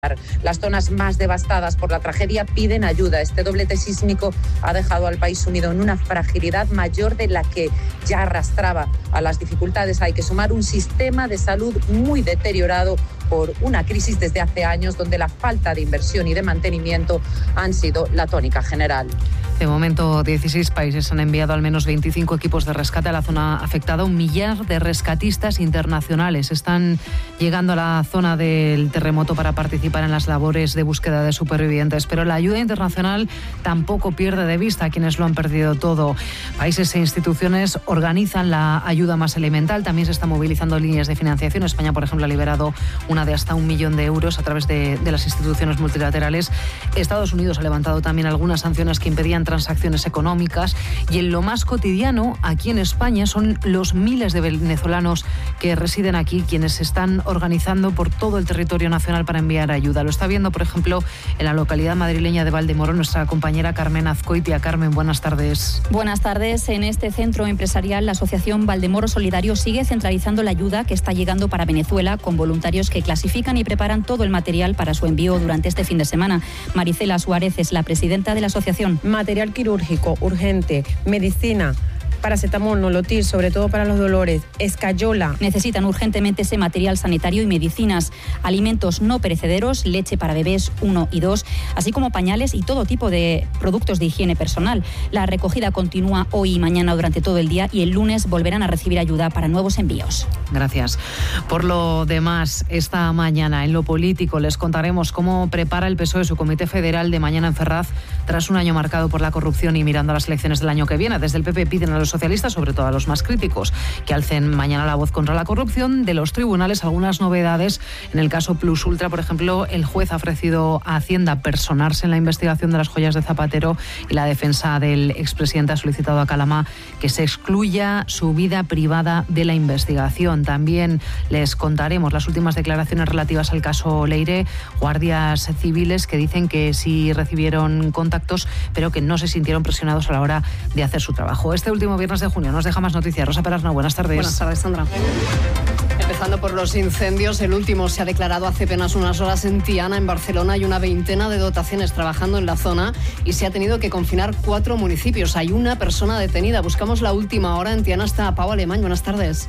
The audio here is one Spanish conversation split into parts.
Las zonas más devastadas por la tragedia piden ayuda. Este doblete sísmico ha dejado al país sumido en una fragilidad mayor de la que ya arrastraba. A las dificultades hay que sumar un sistema de salud muy deteriorado por una crisis desde hace años donde la falta de inversión y de mantenimiento han sido la tónica general. De momento, 16 países han enviado al menos 25 equipos de rescate a la zona afectada. 1 millar de rescatistas internacionales están llegando a la zona del terremoto para participar en las labores de búsqueda de supervivientes. Pero la ayuda internacional tampoco pierde de vista a quienes lo han perdido todo. Países e instituciones organizan la ayuda más elemental. También se están movilizando líneas de financiación. España, por ejemplo, ha liberado una de hasta 1 millón de euros a través de las instituciones multilaterales. Estados Unidos ha levantado también algunas sanciones que impedían transacciones económicas, y en lo más cotidiano aquí en España son los miles de venezolanos que residen aquí quienes se están organizando por todo el territorio nacional para enviar ayuda. Lo está viendo, por ejemplo, en la localidad madrileña de Valdemoro nuestra compañera Carmen Azcoitia. Carmen, buenas tardes. Buenas tardes. En este centro empresarial, la asociación Valdemoro Solidario sigue centralizando la ayuda que está llegando para Venezuela, con voluntarios que clasifican y preparan todo el material para su envío durante este fin de semana. Maricela Suárez es la presidenta de la asociación. Material quirúrgico, urgente, medicina, paracetamol, nolotil, sobre todo para los dolores, escayola. Necesitan urgentemente ese material sanitario y medicinas, alimentos no perecederos, leche para bebés 1 y 2, así como pañales y todo tipo de productos de higiene personal. La recogida continúa hoy y mañana durante todo el día, y el lunes volverán a recibir ayuda para nuevos envíos. Gracias. Por lo demás, esta mañana en lo político les contaremos cómo prepara el PSOE su comité federal de mañana en Ferraz, tras un año marcado por la corrupción y mirando a las elecciones del año que viene. Desde el PP piden a los socialistas, sobre todo a los más críticos, que alcen mañana la voz contra la corrupción. De los tribunales, algunas novedades. En el caso Plus Ultra, por ejemplo, el juez ha ofrecido a Hacienda personarse en la investigación de las joyas de Zapatero, y la defensa del expresidente ha solicitado a Calamá que se excluya su vida privada de la investigación. También les contaremos las últimas declaraciones relativas al caso Leire. Guardias civiles que dicen que sí recibieron contactos, pero que no se sintieron presionados a la hora de hacer su trabajo. Este último viernes de junio nos deja más noticias. Rosa Perasno, buenas tardes. Buenas tardes, Sandra. Empezando por los incendios, el último se ha declarado hace apenas unas horas en Tiana, en Barcelona. Hay una veintena de dotaciones trabajando en la zona y se ha tenido que confinar 4 municipios. Hay una persona detenida. Buscamos la última hora. En Tiana está Pau Alemán. Buenas tardes.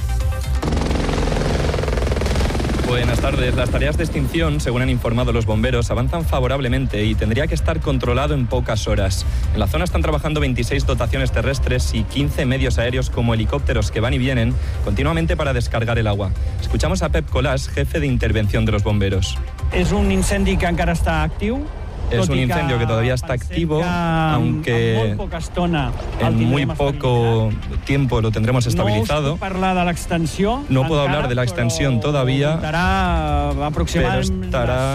Buenas tardes. Las tareas de extinción, según han informado los bomberos, avanzan favorablemente y tendría que estar controlado en pocas horas. En la zona están trabajando 26 dotaciones terrestres y 15 medios aéreos como helicópteros que van y vienen continuamente para descargar el agua. Escuchamos a Pep Colàs, jefe de intervención de los bomberos. És un incendi que encara està actiu. Es un incendio que todavía está activo, aunque en muy poco tiempo lo tendremos estabilizado. No puedo hablar de la extensión todavía, pero estará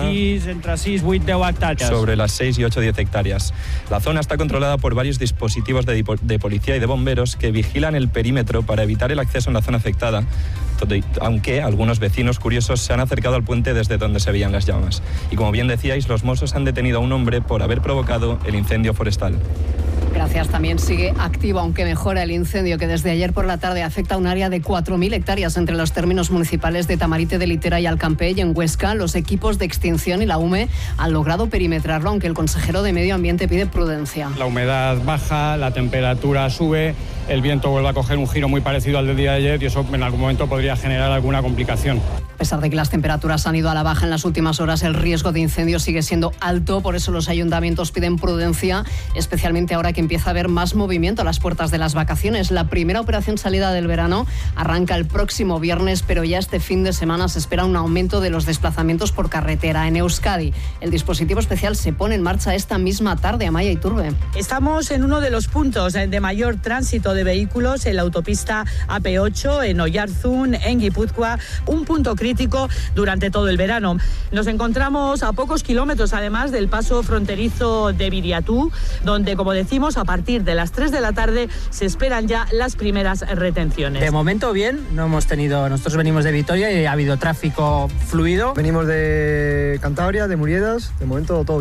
sobre las 6 y 8, 10 hectáreas. La zona está controlada por varios dispositivos de policía y de bomberos que vigilan el perímetro para evitar el acceso en la zona afectada, aunque algunos vecinos curiosos se han acercado al puente desde donde se veían las llamas. Y como bien decíais, los Mossos han detenido a un hombre por haber provocado el incendio forestal. Gracias. También sigue activo, aunque mejora, el incendio que desde ayer por la tarde afecta a un área de 4.000 hectáreas entre los términos municipales de Tamarite de Litera y Alcampell. En Huesca, los equipos de extinción y la UME han logrado perimetrarlo, aunque el consejero de Medio Ambiente pide prudencia. La humedad baja, la temperatura sube, el viento vuelve a coger un giro muy parecido al del día de ayer, y eso en algún momento podría generar alguna complicación. A pesar de que las temperaturas han ido a la baja en las últimas horas, el riesgo de incendio sigue siendo alto. Por eso los ayuntamientos piden prudencia, especialmente ahora que empieza a haber más movimiento a las puertas de las vacaciones. La primera operación salida del verano arranca el próximo viernes, pero ya este fin de semana se espera un aumento de los desplazamientos por carretera. En Euskadi, el dispositivo especial se pone en marcha esta misma tarde. Amaya Iturbe. Estamos en uno de los puntos de mayor tránsito de vehículos, en la autopista AP8, en Oyarzún, en Guipúzcoa, un punto crítico durante todo el verano. Nos encontramos a pocos kilómetros, además, del paso fronterizo de Viriatú, donde, como decimos, a partir de las 3 de la tarde se esperan ya las primeras retenciones. De momento bien, nosotros venimos de Vitoria y ha habido tráfico fluido. Venimos de Cantabria, de Muriedas, de momento todo bien.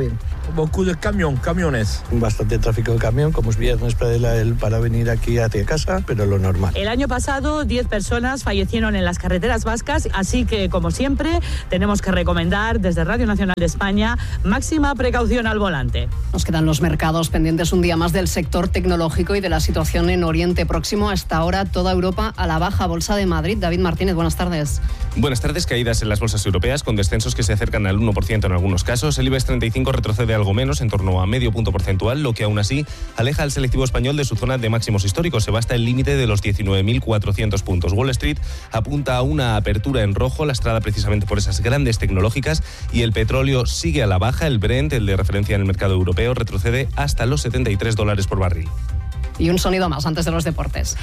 beaucoup de camiones. Bastante tráfico de camión, como es viernes para venir aquí hacia casa, pero lo normal. El año pasado 10 personas fallecieron en las carreteras vascas, así que, como siempre, tenemos que recomendar desde Radio Nacional de España máxima precaución al volante. Nos quedan los mercados pendientes un día más del sector tecnológico y de la situación en Oriente Próximo. Hasta ahora toda Europa a la baja. Bolsa de Madrid. David Martínez, buenas tardes. Buenas tardes. Caídas en las bolsas europeas con descensos que se acercan al 1% en algunos casos. El IBEX 35 retrocede algo menos, en torno a medio punto porcentual, lo que aún así aleja al selectivo español de su zona de máximos históricos. Se va hasta el límite de los 19.400 puntos. Wall Street apunta a una apertura en rojo, lastrada precisamente por esas grandes tecnológicas, y el petróleo sigue a la baja. El Brent, el de referencia en el mercado europeo, retrocede hasta los $73 por barril. Y un sonido más antes de los deportes.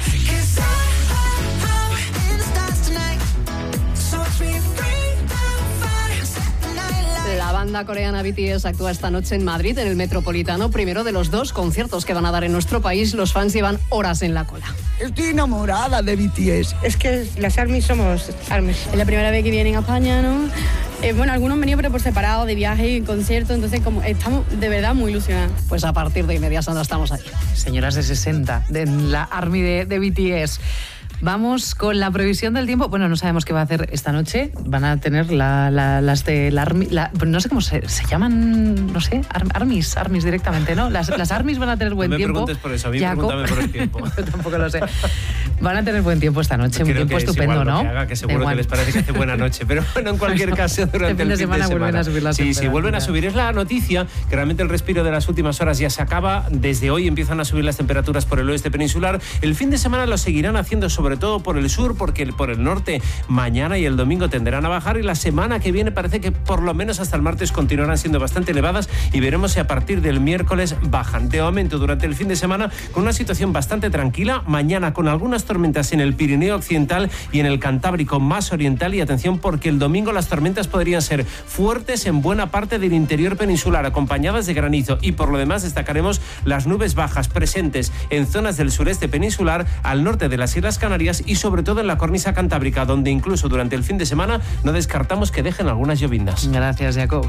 La banda coreana BTS actúa esta noche en Madrid, en el Metropolitano, primero de los 2 conciertos que van a dar en nuestro país. Los fans llevan horas en la cola. Estoy enamorada de BTS. Es que las ARMYs somos ARMYs. Es la primera vez que vienen a España, ¿no? Bueno, algunos han venido pero por separado, de viaje y concierto, entonces como estamos de verdad muy ilusionados. Pues a partir de Media Santa estamos ahí. Señoras de 60, de la ARMY de BTS. Vamos con la previsión del tiempo. Bueno, no sabemos qué va a hacer esta noche. Van a tener las de la ARMY, no sé cómo se llaman, no sé, ARMYs directamente, ¿no? Las ARMYs van a tener buen tiempo. No me preguntes por eso, a mí pregúntame por el tiempo. Yo tampoco lo sé. Van a tener buen tiempo esta noche, un tiempo estupendo, igual, ¿no? Que haga, que seguro que les parece que hace buena noche, pero bueno, en cualquier caso, durante el fin de semana vuelven a subir las temperaturas. Sí, vuelven a subir. Es la noticia que realmente el respiro de las últimas horas ya se acaba. Desde hoy empiezan a subir las temperaturas por el oeste peninsular. El fin de semana lo seguirán haciendo sobre todo por el sur, porque por el norte mañana y el domingo tenderán a bajar, y la semana que viene parece que por lo menos hasta el martes continuarán siendo bastante elevadas, y veremos si a partir del miércoles bajan. De momento, durante el fin de semana, con una situación bastante tranquila, mañana con algunas tormentas en el Pirineo Occidental y en el Cantábrico más oriental, y atención porque el domingo las tormentas podrían ser fuertes en buena parte del interior peninsular, acompañadas de granizo, y por lo demás destacaremos las nubes bajas presentes en zonas del sureste peninsular, al norte de las Islas Canarias y sobre todo en la cornisa cantábrica, donde incluso durante el fin de semana no descartamos que dejen algunas llovindas. Gracias, Jacob.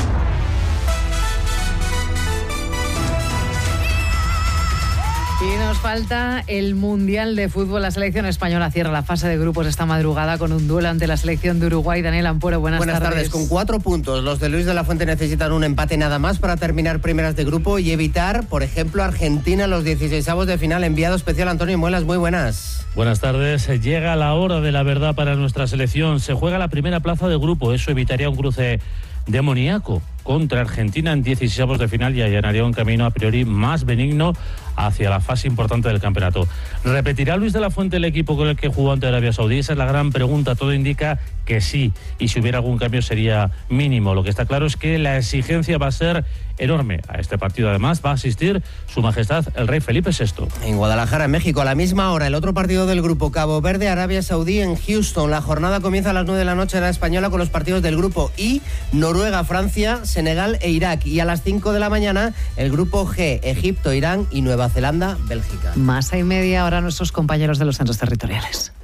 Y nos falta el Mundial de Fútbol. La selección española cierra la fase de grupos esta madrugada con un duelo ante la selección de Uruguay. Daniel Ampuero, buenas tardes. Con 4 puntos. Los de Luis de la Fuente necesitan un empate nada más para terminar primeras de grupo y evitar, por ejemplo, Argentina en los 16avos de final. Enviado especial Antonio Muelas, muy buenas. Buenas tardes. Llega la hora de la verdad para nuestra selección. Se juega la primera plaza de grupo. Eso evitaría un cruce demoníaco contra Argentina en 16avos de final y allanaría un camino a priori más benigno hacia la fase importante del campeonato. ¿Repetirá Luis de la Fuente el equipo con el que jugó ante Arabia Saudí? Esa es la gran pregunta. Todo indica que sí, y si hubiera algún cambio sería mínimo. Lo que está claro es que la exigencia va a ser enorme. A este partido además va a asistir Su Majestad el Rey Felipe VI. En Guadalajara, México, a la misma hora, el otro partido del grupo, Cabo Verde, Arabia Saudí en Houston. La jornada comienza a las 9 de la noche en la española con los partidos del grupo I, Noruega, Francia, Senegal e Irak. Y a las 5 de la mañana, el grupo G, Egipto, Irán y Nueva Zelanda, Bélgica. Más y media ahora nuestros compañeros de los centros territoriales.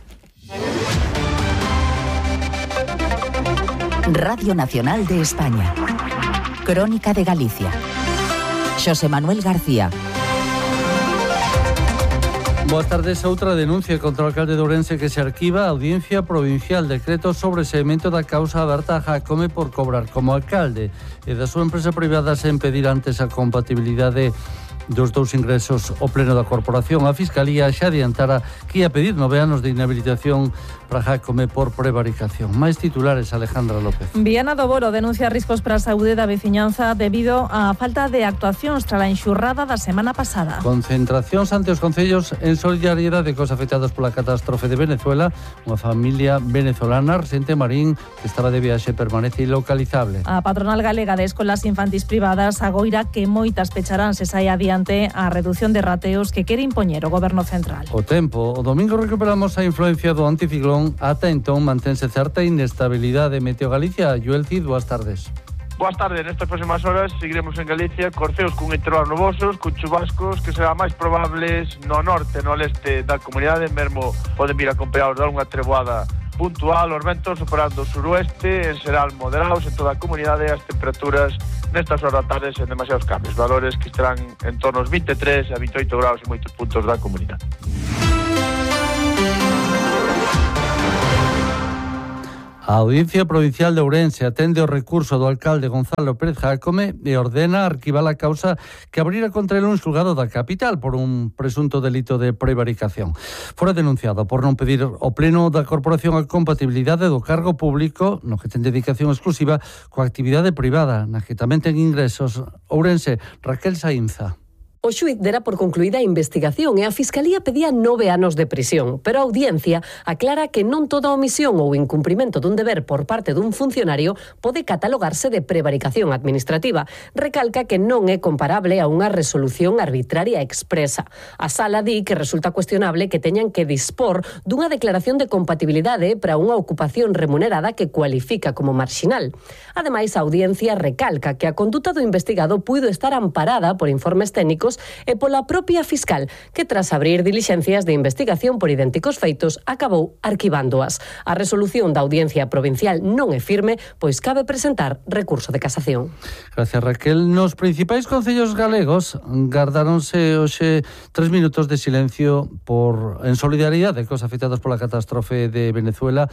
Radio Nacional de España. Crónica de Galicia. Xosé Manuel García. Boas tardes. Outra denuncia contra o alcalde de Ourense que se arquiva a Audiencia Provincial. Decreto sobre seguimento da causa aberta a Jacome por cobrar como alcalde e da súa empresa privada sen pedir antes a compatibilidade dos dous ingresos ao pleno da corporación. A Fiscalía xa adiantara que ia pedir 9 anos de inhabilitación para Jacome por prevaricación. Máis titulares, Alejandra López. Viana do Boro denuncia riscos para a saúde da veciñanza debido á falta de actuacións tras a enxurrada da semana pasada. Concentracións ante os concellos en solidariedade cos afectados pola catástrofe de Venezuela. Unha familia venezolana residente en Marín que estaba de viaxe permanece ilocalizable. A patronal galega de escolas infantis privadas agoira que moitas pecharán se saia adiante a reducción de rateos que quere impoñer o Goberno Central. O tempo. O domingo recuperamos a influencia do anticiclón. Ata entón mantense certa inestabilidade. Meteo Galicia, Joel Cid, boas tardes. Boas tardes, nestas próximas horas seguiremos en Galicia corceos con intervalos nubosos, con chubascos que serán máis probables no norte e no leste da comunidade, mesmo poden vir acompañados de unha treboada puntual, os ventos superando o suroeste, en xeral moderados en toda a comunidade, as temperaturas nestas horas da tarde sen demasiados cambios, valores que estarán en torno aos 23 a 28 graus en moitos puntos da comunidade. A Audiencia Provincial de Ourense atende o recurso do alcalde Gonzalo Pérez Jácome e ordena arquivar a causa que abrira contra el un xulgado da capital por un presunto delito de prevaricación. Fora denunciado por non pedir ao Pleno da Corporación a compatibilidade do cargo público, no que ten dedicación exclusiva, coa actividade privada, na que tamén ten ingresos. Ourense, Raquel Saínza. O xuíz dera por concluída a investigación e a Fiscalía pedía 9 anos de prisión, pero a Audiencia aclara que non toda omisión ou incumprimento dun deber por parte dun funcionario pode catalogarse de prevaricación administrativa. Recalca que non é comparable a unha resolución arbitraria expresa. A sala di que resulta cuestionable que teñan que dispor dunha declaración de compatibilidade para unha ocupación remunerada que cualifica como marxinal. Ademais, a Audiencia recalca que a conduta do investigado puido estar amparada por informes técnicos e pola propia fiscal, que tras abrir dilixencias de investigación por idénticos feitos, acabou arquivándoas. A resolución da Audiencia Provincial non é firme, pois cabe presentar recurso de casación. Gracias, Raquel. Nos principais concellos galegos gardáronse hoxe 3 minutos de silencio en solidaridade cos afectados pola catástrofe de Venezuela.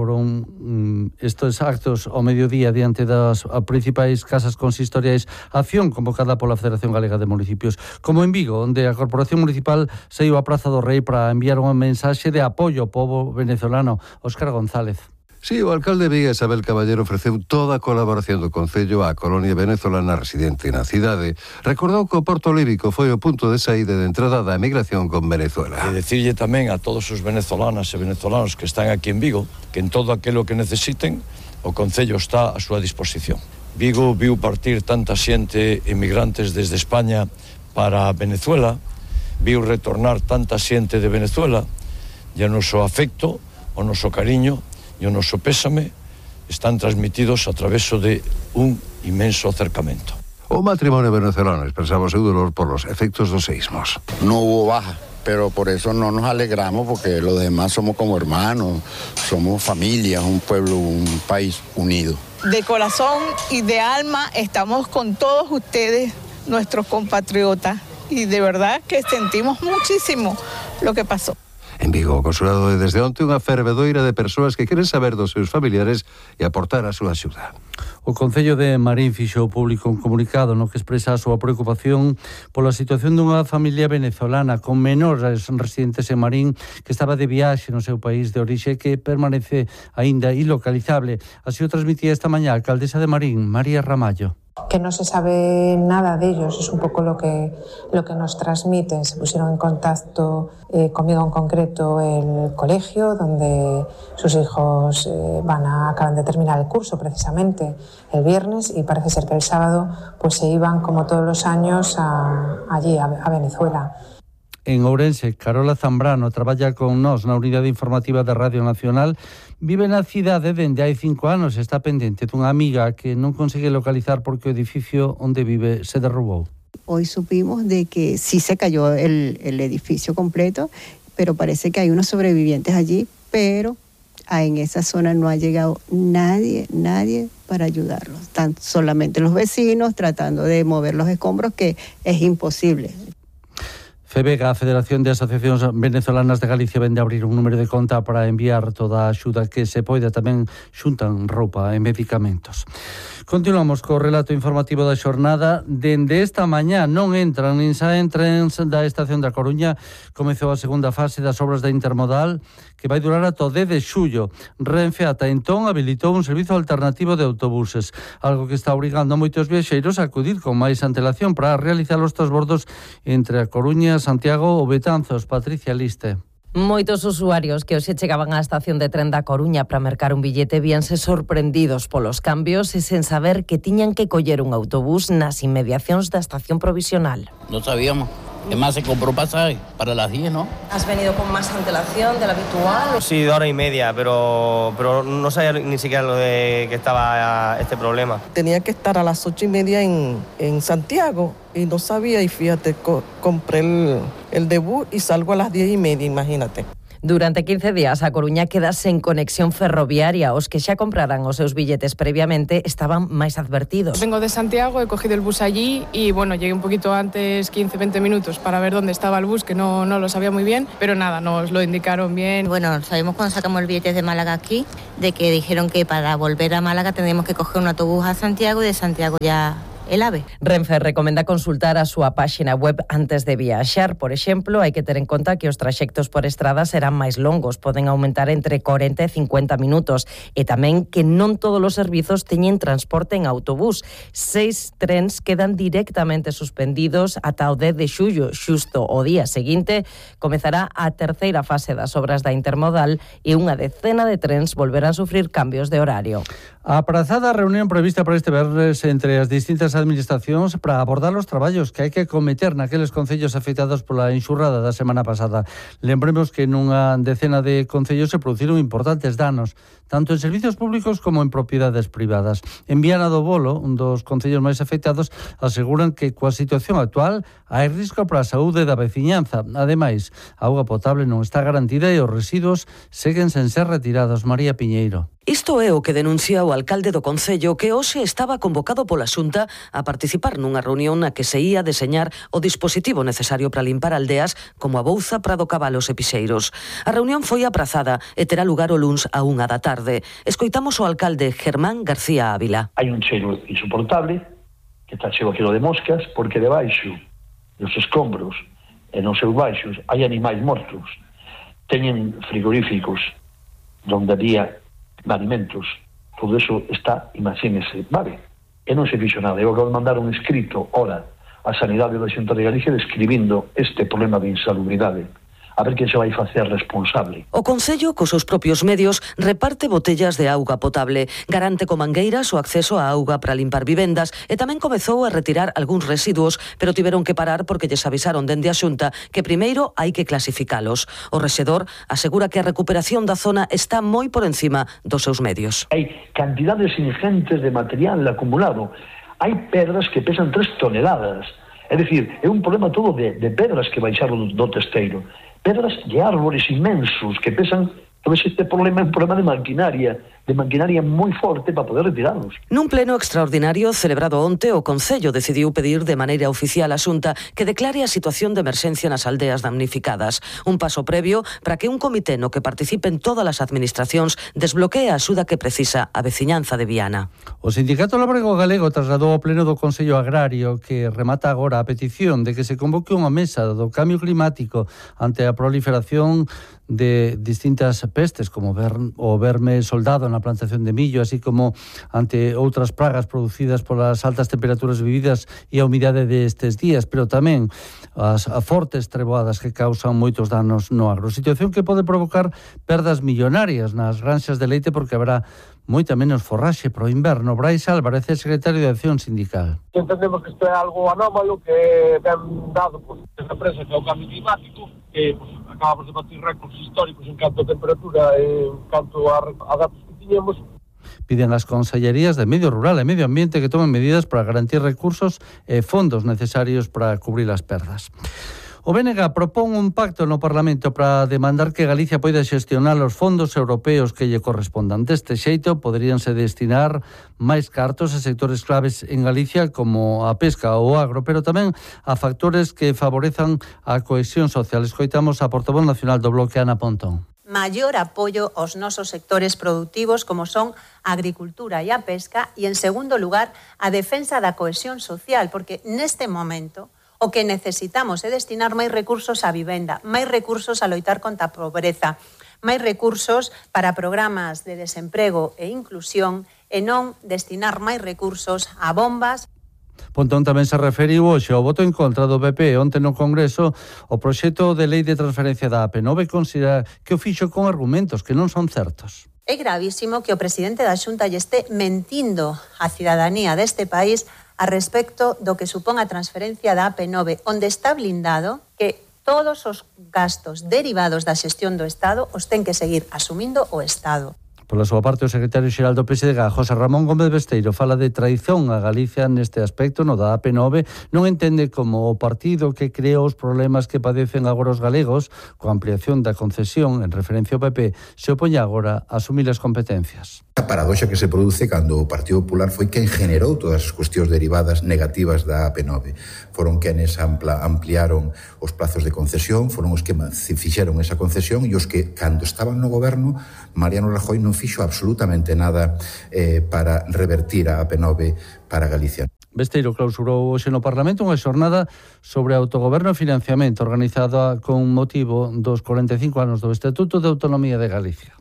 Foron estes actos ao mediodía diante das principais casas consistoriais, acción convocada pola Federación Galega de Municipios, como en Vigo, onde a Corporación Municipal saiu á Praza do Rei para enviar unha mensaxe de apoio ao pobo venezolano. Óscar González. Sí, o alcalde de Vigo, Isabel Caballero, ofreceu toda a colaboración do Concello á colonia venezolana residente na cidade. Recordou que o Porto Lírico foi o punto de saída de entrada da emigración con Venezuela. E decirlle tamén a todos os venezolanas e venezolanos que están aquí en Vigo que en todo aquilo que necesiten o Concello está a súa disposición. Vigo viu partir tanta xente emigrantes desde España para Venezuela, viu retornar tanta xente de Venezuela, e o noso afecto, o noso cariño e o noso pésame están transmitidos a traveso de un inmenso acercamento. O matrimonio venezolano expresaba o seu dolor por los efectos dos seismos. No hubo baja, pero por eso no nos alegramos, porque los demás somos como hermanos, somos familia, un pueblo, un país unido. De corazón y de alma estamos con todos ustedes, nuestros compatriotas, y de verdad que sentimos muchísimo lo que pasó. En Vigo, o Consulado de desde onte unha fervedoira de persoas que queren saber dos seus familiares e aportar a súa axuda. O Concello de Marín fixou público un comunicado no que expresa a súa preocupación pola situación dunha familia venezolana con menores residentes en Marín que estaba de viaxe no seu país de orixe que permanece aínda ilocalizable. Así o transmitía esta mañá a alcaldesa de Marín, María Ramallo. Que no se sabe nada de ellos, es un poco lo que nos transmiten. Se pusieron en contacto conmigo en concreto el colegio donde sus hijos acaban de terminar el curso precisamente el viernes, y parece ser que el sábado pues se iban como todos los años allí a Venezuela. En Ourense, Carola Zambrano traballa con nós na unidade informativa da Radio Nacional. Vive na cidade dende hai 5 anos e está pendente dunha amiga que non consigue localizar porque o edificio onde vive se derrubou. Hoy supimos de que sí se cayó el edificio completo, pero parece que hay unos sobrevivientes allí, pero en esa zona no ha llegado nadie para ayudarlos. Están solamente los vecinos tratando de mover los escombros, que es imposible. FEBEGA, a Federación de Asociacións Venezolanas de Galicia, vende a abrir un número de conta para enviar toda a axuda que se poida. Tamén xuntan roupa e medicamentos. Continuamos co relato informativo da xornada. Dende esta mañá non entran nin saen trens da estación da Coruña. Comezou a segunda fase das obras da intermodal que vai durar ata o 10 de xullo. Renfe ata entón habilitou un servizo alternativo de autobuses, algo que está obrigando a moitos viaxeiros a acudir con máis antelación para realizar os transbordos entre a Coruña, Santiago ou Betanzos. Patricia Liste. Moitos usuarios que hoxe chegaban á estación de tren da Coruña para mercar un billete víanse sorprendidos polos cambios e sen saber que tiñan que coller un autobús nas inmediacións da estación provisional. No sabíamos. Es más, se compró pasaje para las 10, ¿no? ¿Has venido con más antelación de la habitual? Sí, de hora y media, pero no sabía ni siquiera lo de que estaba este problema. Tenía que estar a las 8:30 en Santiago y no sabía, y fíjate, compré el debut y salgo a las 10:30, imagínate. Durante 15 días a Coruña queda sen conexión ferroviaria. Os que xa compraran os seus billetes previamente estaban máis advertidos. Vengo de Santiago, he cogido el bus allí y bueno, llegué un poquito antes, 15-20 minutos, para ver dónde estaba el bus, que no lo sabía muy bien, pero nada, nos lo indicaron bien. Bueno, sabemos cuando sacamos el billete de Málaga aquí, de que dijeron que para volver a Málaga tendríamos que coger un autobús a Santiago y de Santiago ya el AVE. Renfe recomenda consultar a súa páxina web antes de viaxar. Por exemplo, hai que ter en conta que os traxectos por estrada serán máis longos, poden aumentar entre 40 e 50 minutos, e tamén que non todos os servizos teñen transporte en autobús. 6 trens quedan directamente suspendidos ata o 10 de xullo. Xusto o día seguinte comezará a terceira fase das obras da intermodal e unha decena de trens volverán sufrir cambios de horario. A aprazada reunión prevista para este venres entre as distintas administracións para abordar os traballos que hai que cometer naqueles concellos afectados pola enxurrada da semana pasada. Lembremos que nunha decena de concellos se produciron importantes danos, tanto en servicios públicos como en propiedades privadas. En Viana do Bolo, un dos concellos máis afectados, aseguran que coa situación actual hai risco para a saúde da veciñanza. Ademais, a auga potable non está garantida e os residuos seguen sen ser retirados. María Piñeiro. Isto é o que denuncia o alcalde do Concello, que hoxe estaba convocado pola Xunta a participar nunha reunión na que se ía deseñar o dispositivo necesario para limpar aldeas como a Bouza, Prado Cabalos e Pixeiros. A reunión foi aprazada e terá lugar o luns a 1 da tarde. Escoitamos o alcalde Germán García Ávila. Hai un cheiro insoportable, que está cheo aquilo de moscas, porque debaixo dos escombros e nos seus baixos hai animais mortos. Teñen frigoríficos donde había alimentos, todo eso está, imagínese, vale, e non se fixo nada. Eu acabo de mandar un escrito ora a Sanidade da Xunta de Galicia describindo este problema de insalubridade. A ver quen se vai facer responsable. O Concello, cos seus propios medios, reparte botellas de auga potable, garante con mangueiras o acceso á auga para limpar vivendas e tamén comezou a retirar algúns residuos, pero tiveron que parar porque lles avisaron dende a Xunta que primeiro hai que clasificalos. O rexedor asegura que a recuperación da zona está moi por encima dos seus medios. Hai cantidades ingentes de material acumulado. Hai pedras que pesan 3 toneladas. É dicir, é un problema todo de pedras que baixaron do testeiro. Pedras de árbores inmensos que pesan. Todo este problema é un problema de maquinaria moi forte para poder retirarlos. Nun pleno extraordinario celebrado onte, o Concello decidiu pedir de maneira oficial á Xunta que declare a situación de emerxencia nas aldeas damnificadas. Un paso previo para que un comité no que participen todas as administracións desbloquee a axuda que precisa a veciñanza de Viana. O Sindicato Labrego Galego trasladou ao pleno do Consello Agrario que remata agora a petición de que se convoque unha mesa do cambio climático ante a proliferación de distintas pestes como o verme soldado na plantación de millo, así como ante outras pragas producidas polas altas temperaturas vividas e a humidade destes días, pero tamén as fortes treboadas que causan moitos danos no agro. Situación que pode provocar perdas millonarias nas granxas de leite porque haberá moita menos forraxe pro inverno. Brais Álvarez é secretario de Acción Sindical. Entendemos que isto é algo anómalo que ben dado por esta presa que é o cambio climático, que acabamos de batir récords históricos en canto a temperatura e en canto a datos que tiñemos. Piden as consellerías de Medio Rural e Medio Ambiente que tomen medidas para garantir recursos e fondos necesarios para cubrir as perdas. O BNG propón un pacto no Parlamento para demandar que Galicia poida xestionar os fondos europeos que lle correspondan. Deste xeito, poderíanse destinar máis cartos a sectores claves en Galicia como a pesca ou o agro, pero tamén a factores que favorezan a cohesión social. Escoitamos a portavoz nacional do Bloque, Ana Pontón. Maior apoio aos nosos sectores productivos como son a agricultura e a pesca e, en segundo lugar, a defensa da cohesión social, porque neste momento o que necesitamos é destinar máis recursos á vivenda, máis recursos a loitar contra a pobreza, máis recursos para programas de desemprego e inclusión e non destinar máis recursos a bombas. Pontón tamén se referiu hoxe ao voto en contra do PP onte no Congreso o proxecto de lei de transferencia da AP9 considera que o fixo con argumentos que non son certos. É gravísimo que o presidente da Xunta lle este mentindo á cidadanía deste país a respecto do que supón a transferencia da AP9, onde está blindado que todos os gastos derivados da xestión do Estado os ten que seguir asumindo o Estado. Pola súa parte, o secretario xeral do PSDG, José Ramón Gómez Besteiro, fala de traición a Galicia neste aspecto, no da AP9, non entende como o partido que creou os problemas que padecen agora os galegos, coa ampliación da concesión, en referencia ao PP, se opoña agora a asumir as competencias. A paradoxa que se produce cando o Partido Popular foi quen generou todas as cuestións derivadas negativas da AP9. Foron quenes ampliaron os plazos de concesión, foron os que fixeron esa concesión e os que, cando estaban no goberno, Mariano Rajoy non fixo absolutamente nada para revertir a AP9 para Galicia. Besteiro clausurou hoxe no Parlamento unha xornada sobre autogoberno e financiamento organizada con motivo dos 45 anos do Estatuto de Autonomía de Galicia.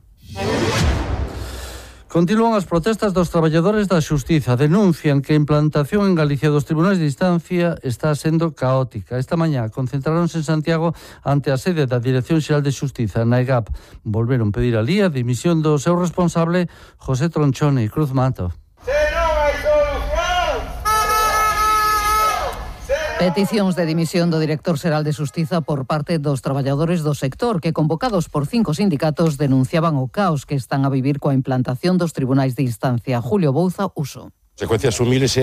Continúan as protestas dos traballadores da Xustiza. Denuncian que a implantación en Galicia dos tribunais de instancia está sendo caótica. Esta mañá concentráronse en Santiago ante a sede da Dirección Xeral de Xustiza, na EGAP. Volveron pedir alí a dimisión do seu responsable, José Tronchone Cruz Mato. Peticións de dimisión do director xeral de Xustiza por parte dos traballadores do sector que, convocados por 5 sindicatos, denunciaban o caos que están a vivir coa implantación dos tribunais de instancia. Julio Bouza, Uso. Secuencias son miles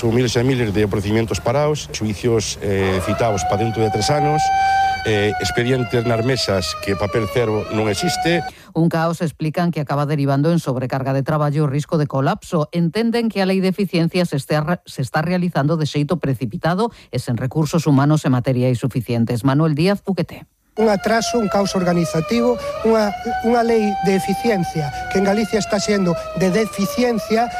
e miles de procedimentos parados, xuicios citados para dentro de 3 anos, expedientes nas mesas que papel cero non existe. Un caos, explican, que acaba derivando en sobrecarga de traballo e risco de colapso. Entenden que a lei de eficiencia se está realizando de xeito precipitado e sen recursos humanos e materiais suficientes. Manuel Díaz, UQT. Un atraso, un caos organizativo, unha lei de eficiencia que en Galicia está sendo de deficiencia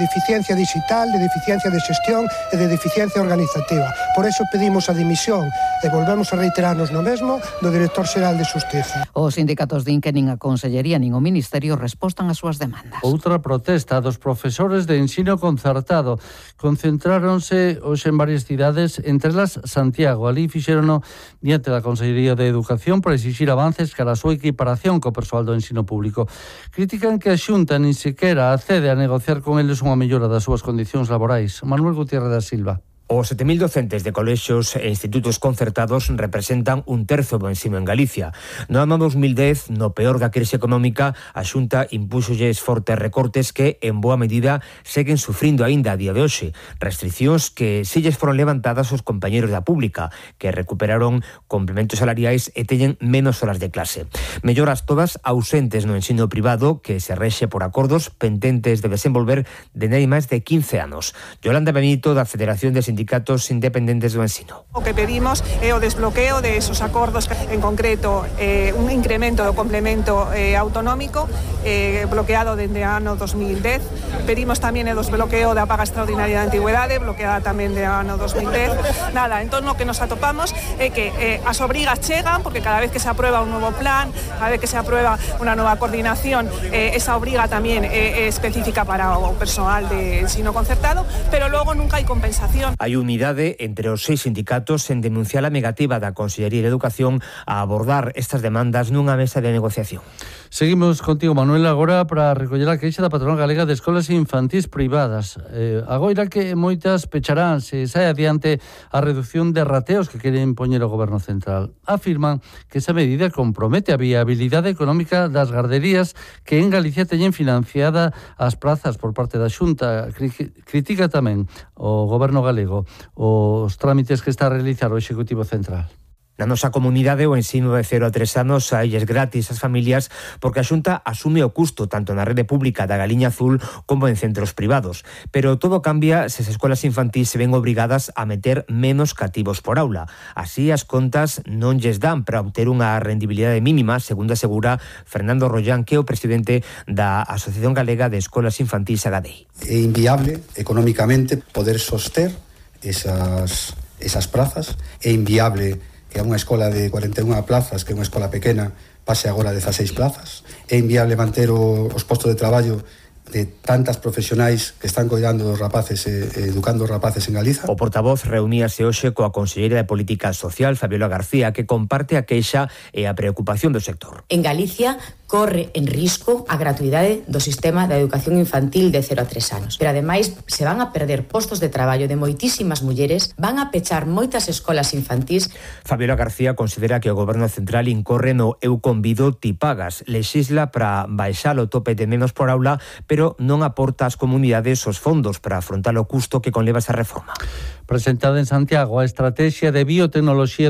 digital, de deficiencia de xestión e de deficiencia organizativa. Por eso pedimos a dimisión e volvemos a reiterarnos no mesmo do director xeral de Xustiza. Os sindicatos din que nin a Consellería nin o Ministerio respostan ás súas demandas. Outra protesta dos profesores de ensino concertado. Concentráronse hoxe en varias cidades, entre elas Santiago. Ali fixérono diante da Consellería de Educación para exixir avances cara a súa equiparación co persoal do ensino público. Critican que a Xunta nin sequera accede a negociar con eles unha mellora das súas condicións laborais. Manuel Gutiérrez da Silva. Os 7.000 docentes de colexios e institutos concertados representan 1/3 do ensino en Galicia. No ano 2010, no peor da crise económica, a Xunta impúxolles fortes recortes que, en boa medida, seguen sufrindo aínda a día de hoxe. Restriccións que si lles foron levantadas aos compañeros da pública, que recuperaron complementos salariais e teñen menos horas de clase. Melloras todas ausentes no ensino privado, que se rexe por acordos pendentes de desenvolver dende hai máis de 15 anos. Yolanda Benito, da Federación de Sindicatos Independentes do Ensino. O que pedimos é o desbloqueo de esos acordos, en concreto un incremento do complemento autonómico bloqueado dende ano 2010. Pedimos tamén o desbloqueo da paga extraordinaria de antigüedade, bloqueada tamén de ano 2010. Nada, entón o que nos atopamos é que as obrigas chegan, porque cada vez que se aprueba un novo plan, cada vez que se aprueba unha nova coordinación, esa obriga tamén é específica para o persoal de ensino concertado, pero logo nunca hai compensación. Hai unidade entre os 6 sindicatos en denunciar a negativa da Consellería de Educación a abordar estas demandas nunha mesa de negociación. Seguimos contigo, Manuel, agora para recoller a queixa da Patronal Galega de Escolas Infantís Privadas. Agoira que moitas pecharán se sai adiante a reducción de rateos que queren poñer o Goberno Central. Afirman que esa medida compromete a viabilidade económica das garderías que en Galicia teñen financiada as prazas por parte da Xunta. Critica tamén o Goberno galego os trámites que está a realizar o Executivo Central. Na nosa comunidade o ensino de 0 a 3 anos saílles gratis ás familias porque a Xunta asume o custo tanto na rede pública da Galiña Azul como en centros privados. Pero todo cambia se as escolas infantís se ven obrigadas a meter menos cativos por aula. Así as contas non lles dan para obter unha rendibilidade mínima, segundo asegura Fernando Rollán, que é o presidente da Asociación Galega de Escolas Infantís AGADEI. É inviable económicamente poder soster esas prazas, é inviable que a unha escola de 41 plazas, que é unha escola pequena, pase agora a 16 plazas. É inviable manter os postos de traballo de tantas profesionais que están coidando dos rapaces e educando os rapaces en Galiza. O portavoz reuníase hoxe coa Conselleira de Política Social, Fabiola García, que comparte a queixa e a preocupación do sector. En Galicia corre en risco a gratuidade do sistema de educación infantil de 0 a 3 anos. Pero ademais se van a perder postos de traballo de moitísimas mulleres, van a pechar moitas escolas infantís. Fabiola García considera que o Goberno Central incorre no eu convido ti pagas, lexisla para baixar o tope de menos por aula, pero non aporta ás comunidades os fondos para afrontar o custo que conleva esa reforma. Presentada en Santiago a Estrategia de Biotecnoloxía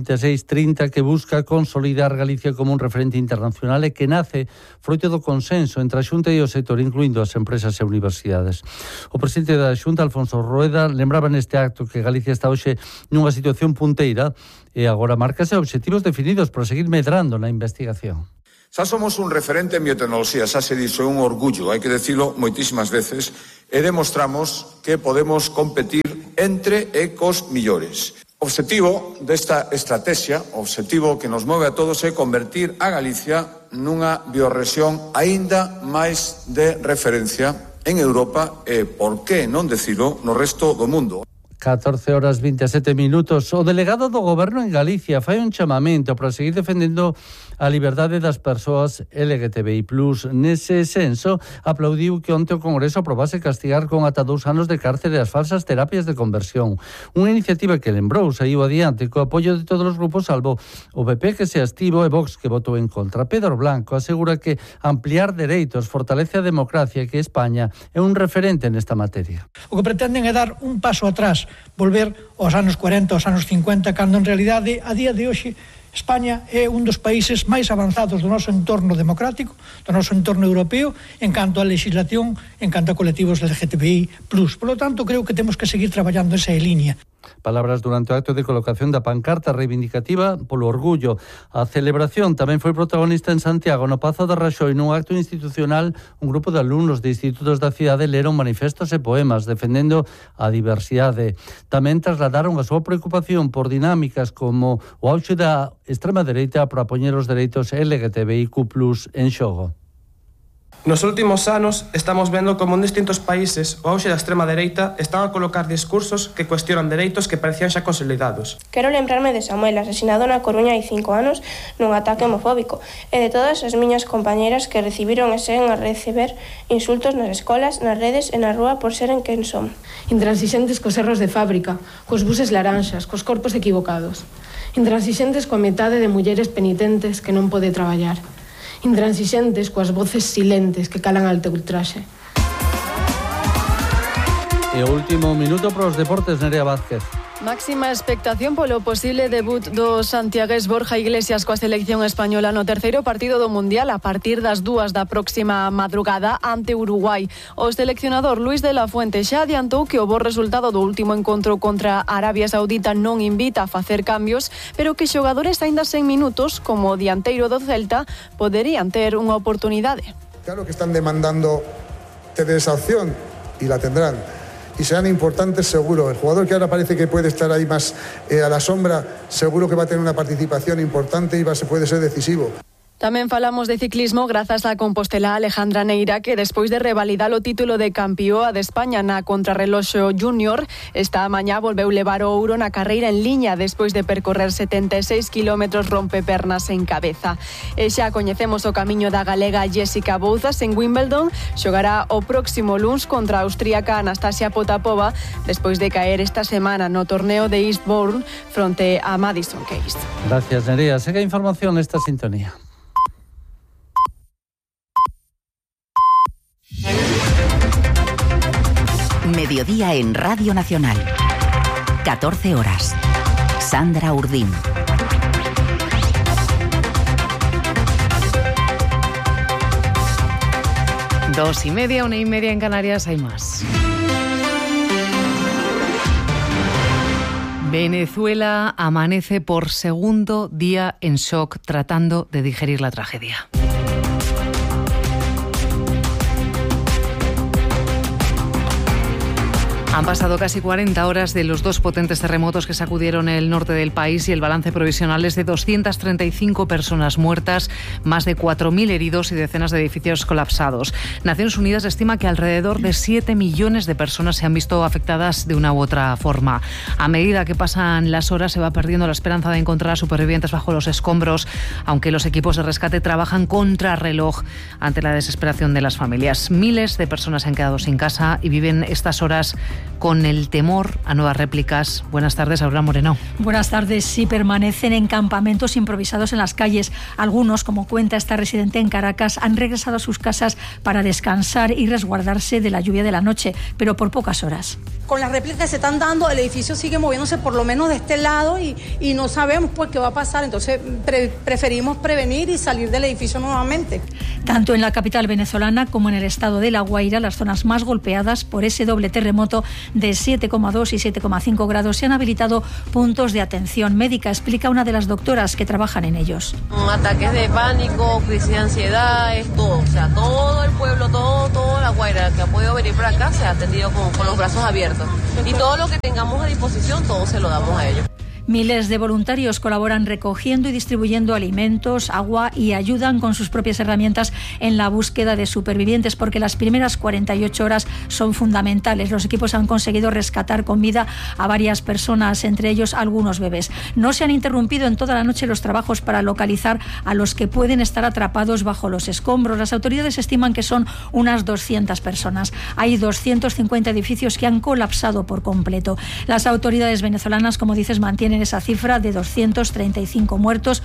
2026-30 que busca consolidar Galicia como un referente internacional e que nace froito do consenso entre a Xunta e o sector, incluindo as empresas e universidades. O presidente da Xunta, Alfonso Rueda, lembraba neste acto que Galicia está hoxe nunha situación punteira e agora márcase obxectivos definidos para seguir medrando na investigación. Xa somos un referente en biotecnoloxía, xa se dixo, é un orgullo, hai que decirlo moitísimas veces, e demostramos que podemos competir entre ecos millores. O obxectivo desta estrategia, o obxectivo que nos move a todos é convertir a Galicia nunha biorrexión aínda máis de referencia en Europa e, por que non decilo, no resto do mundo. 14 horas 27 minutos. O delegado do Goberno en Galicia fai un chamamento para seguir defendendo a liberdade das persoas LGTBI+. Nese senso, aplaudiu que onte o Congreso aprobase castigar con ata 2 anos de cárcere as falsas terapias de conversión. Unha iniciativa que lembrou saiu adiante co apoio de todos os grupos, salvo o PP que se abstivo e Vox que votou en contra. Pedro Blanco asegura que ampliar dereitos fortalece a democracia e que España é un referente nesta materia. O que pretenden é dar un paso atrás, volver aos anos 40, aos anos 50, cando en realidade, a día de hoxe, España é un dos países máis avanzados do noso entorno democrático, do noso entorno europeo, en canto a legislación, en canto a colectivos LGTBI+. Por lo tanto, creo que temos que seguir traballando esa línea. Palabras durante o acto de colocación da pancarta reivindicativa polo orgullo. A celebración tamén foi protagonista en Santiago, no Pazo de Raxoi, nun acto institucional. Un grupo de alumnos de institutos da cidade leron manifestos e poemas defendendo a diversidade. Tamén trasladaron a súa preocupación por dinámicas como o auxe da extrema dereita para poñer os dereitos LGTBIQ+ en xogo. Nos últimos anos estamos vendo como en distintos países o auxe da extrema dereita están a colocar discursos que cuestionan dereitos que parecían xa consolidados. Quero lembrarme de Samuel, asesinado na Coruña hai 5 anos nun ataque homofóbico, e de todas as miñas compañeras que recibiron e seguen a receber insultos nas escolas, nas redes e na rúa por seren quen son. Intransixentes cos erros de fábrica, cos buses laranxas, cos corpos equivocados. Intransixentes coa metade de mulleres penitentes que non pode traballar. Intransixentes coas voces silentes que calan alto ultraxe. E o último minuto para os deportes, Nerea Vázquez. Máxima expectación polo posible debut do santiagués Borja Iglesias coa selección española no terceiro partido do Mundial a partir das 2 da próxima madrugada ante Uruguai. O seleccionador Luis de la Fuente xa adiantou que o bo resultado do último encontro contra Arabia Saudita non invita a facer cambios, pero que xogadores aínda sen minutos, como o dianteiro do Celta, poderían ter unha oportunidade. Claro que están demandando tener esa opción y la tendrán. Y serán importantes seguro. El jugador que ahora parece que puede estar ahí más a la sombra, seguro que va a tener una participación importante y puede ser decisivo. Tamén falamos de ciclismo grazas á compostela Alejandra Neira, que despois de revalidar o título de campioa de España na contrarreloxo júnior, esta mañá volveu levar o ouro na carreira en liña despois de percorrer 76 kilómetros rompepernas en cabeza. E xa coñecemos o camiño da galega Jessica Bouzas en Wimbledon, xogará o próximo luns contra a austríaca Anastasia Potapova despois de caer esta semana no torneo de Eastbourne fronte a Madison Keys. Gracias, Nerea. Siga información nesta sintonía. Mediodía en Radio Nacional. 14 horas. Sandra Urdín. Dos y media, 1:30 en Canarias, hay más. Venezuela amanece por segundo día en shock tratando de digerir la tragedia. Han pasado casi 40 horas de los dos potentes terremotos que sacudieron el norte del país y el balance provisional es de 235 personas muertas, más de 4.000 heridos y decenas de edificios colapsados. Naciones Unidas estima que alrededor de 7 millones de personas se han visto afectadas de una u otra forma. A medida que pasan las horas se va perdiendo la esperanza de encontrar a supervivientes bajo los escombros, aunque los equipos de rescate trabajan contrarreloj ante la desesperación de las familias. Miles de personas se han quedado sin casa y viven estas horas con el temor a nuevas réplicas. Buenas tardes, Aurora Moreno. Buenas tardes. Sí, permanecen en campamentos improvisados en las calles. Algunos, como cuenta esta residente en Caracas, han regresado a sus casas para descansar y resguardarse de la lluvia de la noche, pero por pocas horas. Con las réplicas que se están dando, el edificio sigue moviéndose por lo menos de este lado y no sabemos pues qué va a pasar. Entonces preferimos prevenir y salir del edificio nuevamente. Tanto en la capital venezolana como en el estado de La Guaira, las zonas más golpeadas por ese doble terremoto de 7,2 y 7,5 grados, se han habilitado puntos de atención médica, explica una de las doctoras que trabajan en ellos. Ataques de pánico, crisis de ansiedad, es todo. O sea, todo el pueblo, todo La Guaira que ha podido venir para acá se ha atendido con los brazos abiertos. Y todo lo que tengamos a disposición, todo se lo damos a ellos. Miles de voluntarios colaboran recogiendo y distribuyendo alimentos, agua y ayudan con sus propias herramientas en la búsqueda de supervivientes, porque las primeras 48 horas son fundamentales. Los equipos han conseguido rescatar con vida a varias personas, entre ellos algunos bebés. No se han interrumpido en toda la noche los trabajos para localizar a los que pueden estar atrapados bajo los escombros. Las autoridades estiman que son unas 200 personas. Hay 250 edificios que han colapsado por completo. Las autoridades venezolanas, como dices, mantienen esa cifra de 235 muertos,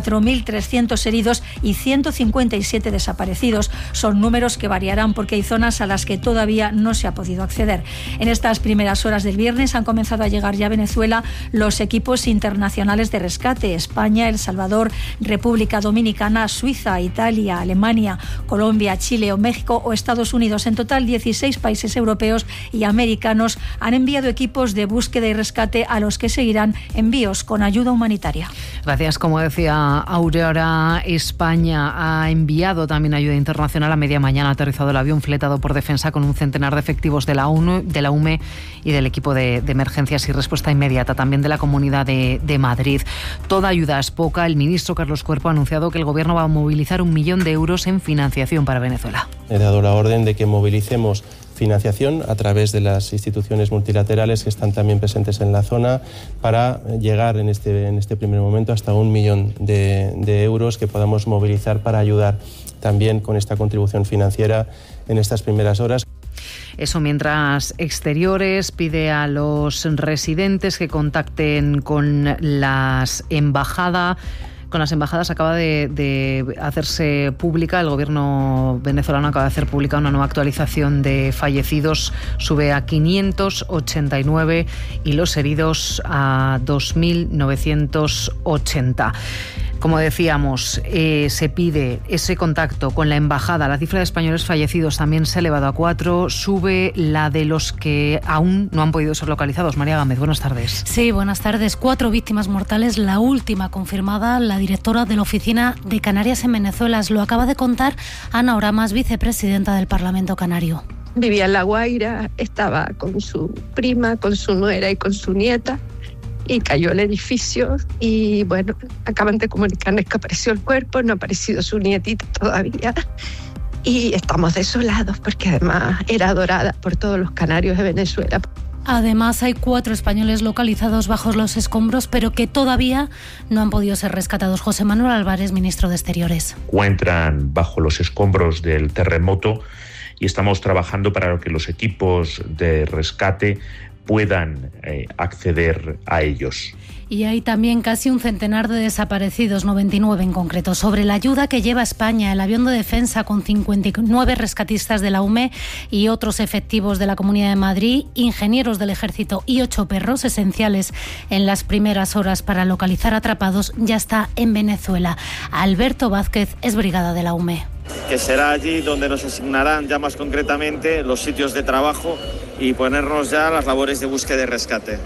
4.300 heridos y 157 desaparecidos. Son números que variarán porque hay zonas a las que todavía no se ha podido acceder. En estas primeras horas del viernes han comenzado a llegar ya a Venezuela los equipos internacionales de rescate: España, El Salvador, República Dominicana, Suiza, Italia, Alemania, Colombia, Chile o México o Estados Unidos. En total, 16 países europeos y americanos han enviado equipos de búsqueda y rescate, a los que seguirán envíos con ayuda humanitaria. Gracias. Como decía Aurora, España ha enviado también ayuda internacional. A media mañana ha aterrizado el avión fletado por Defensa con un centenar de efectivos de la ONU, de la UME y del equipo de emergencias y respuesta inmediata, también de la Comunidad de Madrid. Toda ayuda es poca. El ministro Carlos Cuerpo ha anunciado que el Gobierno va a movilizar 1 millón de euros en financiación para Venezuela. He dado la orden de que movilicemos financiación a través de las instituciones multilaterales que están también presentes en la zona, para llegar en este primer momento hasta 1 millón de euros que podamos movilizar para ayudar también con esta contribución financiera en estas primeras horas. Eso mientras Exteriores pide a los residentes que contacten con las embajadas. Con las embajadas acaba de hacerse pública, el gobierno venezolano acaba de hacer pública una nueva actualización de fallecidos, sube a 589 y los heridos a 2.980. Como decíamos, se pide ese contacto con la embajada. La cifra de españoles fallecidos también se ha elevado a 4. Sube la de los que aún no han podido ser localizados. María Gámez, buenas tardes. Sí, buenas tardes. 4 víctimas mortales, la última confirmada, la directora de la Oficina de Canarias en Venezuela. Lo acaba de contar Ana Oramas, vicepresidenta del Parlamento Canario. Vivía en La Guaira, estaba con su prima, con su nuera y con su nieta, y cayó el edificio y bueno, acaban de comunicarnos que apareció el cuerpo, no ha aparecido su nietita todavía y estamos desolados porque además era adorada por todos los canarios de Venezuela. Además, hay 4 españoles localizados bajo los escombros, pero que todavía no han podido ser rescatados. José Manuel Álvarez, ministro de Exteriores. Encuentran bajo los escombros del terremoto y estamos trabajando para que los equipos de rescate puedan acceder a ellos. Y hay también casi un centenar de desaparecidos, 99 en concreto. Sobre la ayuda que lleva España, el avión de defensa con 59 rescatistas de la UME y otros efectivos de la Comunidad de Madrid, ingenieros del Ejército y 8 perros esenciales en las primeras horas para localizar atrapados, ya está en Venezuela. Alberto Vázquez es brigada de la UME. Que será allí donde nos asignarán ya más concretamente los sitios de trabajo y ponernos ya a las labores de búsqueda y rescate.